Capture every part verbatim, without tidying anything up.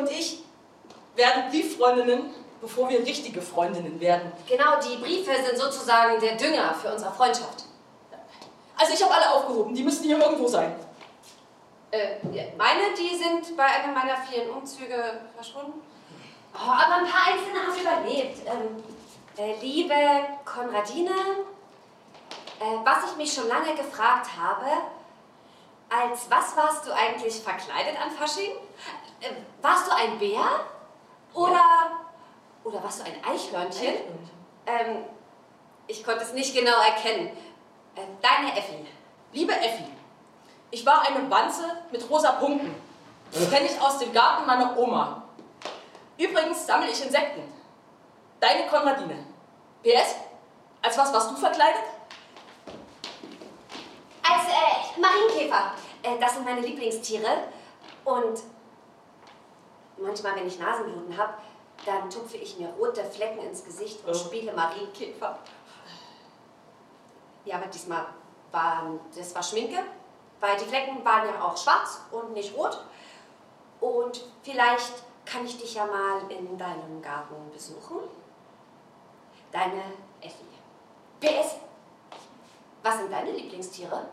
und ich werden Brieffreundinnen, bevor wir richtige Freundinnen werden. Genau, die Briefe sind sozusagen der Dünger für unsere Freundschaft. Also ich habe alle aufgehoben, die müssten hier irgendwo sein. Äh, meine, die sind bei einem meiner vielen Umzüge verschwunden. Oh, aber ein paar Einzelne haben überlebt. Ähm, äh, liebe Konradine, äh, was ich mich schon lange gefragt habe, als was warst du eigentlich verkleidet an Fasching? Äh, warst du ein Bär? Oder, ja. oder warst du ein Eichhörnchen? Eichhörnchen. Ähm, ich konnte es nicht genau erkennen. Äh, deine Effi. Liebe Effi, ich war eine Wanze mit rosa Punkten. Das kenne ich aus dem Garten meiner Oma. Übrigens sammle ich Insekten. Deine Konradine. P S, als was warst du verkleidet? Als äh, Marienkäfer. Äh, das sind meine Lieblingstiere. Und manchmal, wenn ich Nasenbluten habe, dann tupfe ich mir rote Flecken ins Gesicht und oh. spiele Marienkäfer. Ja, aber diesmal war das war Schminke, weil die Flecken waren ja auch schwarz und nicht rot. Und vielleicht kann ich dich ja mal in deinem Garten besuchen. Deine Effi. P S, was sind deine Lieblingstiere?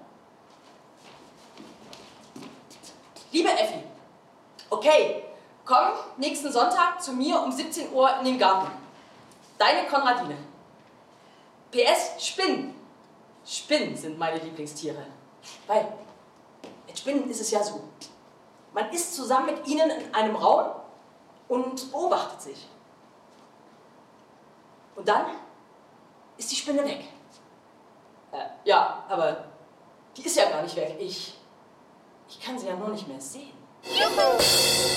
Liebe Effi, okay, komm nächsten Sonntag zu mir um siebzehn Uhr in den Garten. Deine Konradine. P S, Spinnen. Spinnen sind meine Lieblingstiere. Weil, mit Spinnen ist es ja so. Man ist zusammen mit ihnen in einem Raum und beobachtet sich. Und dann ist die Spinne weg. Äh, ja, aber die ist ja gar nicht weg. Ich, ich kann sie ja nur nicht mehr sehen. Juhu!